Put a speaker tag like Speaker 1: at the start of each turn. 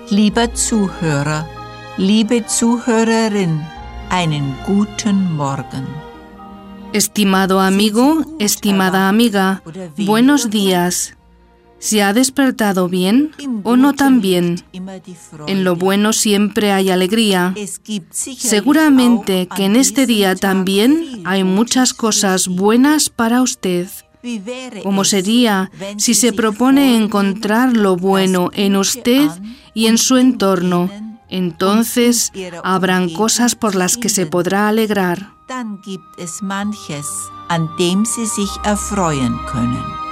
Speaker 1: Lieber Zuhörer, liebe Zuhörerin, einen guten Morgen.
Speaker 2: Estimado amigo, estimada amiga, buenos días. ¿Se ha despertado bien o no tan bien? En lo bueno siempre hay alegría. Seguramente que en este día también hay muchas cosas buenas para usted. ¿Cómo sería si se propone encontrar lo bueno en usted y en su entorno? Entonces habrán cosas por las que se podrá alegrar.
Speaker 1: Dann gibt es manches, an dem Sie sich erfreuen können.